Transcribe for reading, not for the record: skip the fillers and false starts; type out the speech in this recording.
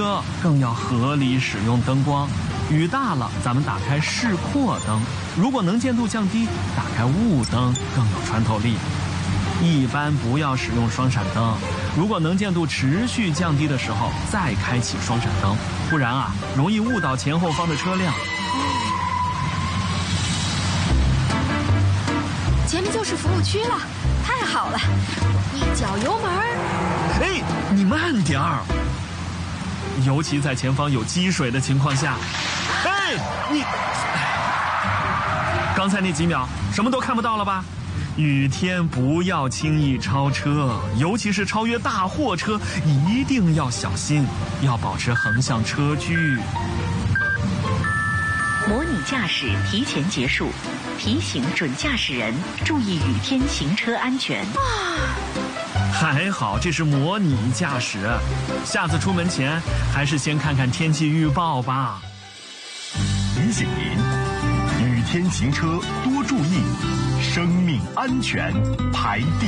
车更要合理使用灯光。雨大了，咱们打开示廓灯；如果能见度降低，打开雾灯更有穿透力。一般不要使用双闪灯，如果能见度持续降低的时候再开启双闪灯，不然啊，容易误导前后方的车辆。 前面就是服务区了，太好了！一脚油门。 哎，你慢点儿，尤其在前方有积水的情况下。哎，你，刚才那几秒什么都看不到了吧？雨天不要轻易超车，尤其是超越大货车，一定要小心，要保持横向车距。 模拟驾驶提前结束，提醒准驾驶人注意雨天行车安全。 还好这是模拟驾驶，下次出门前还是先看看天气预报吧。 提醒您，雨天行车多注意，生命安全排第一。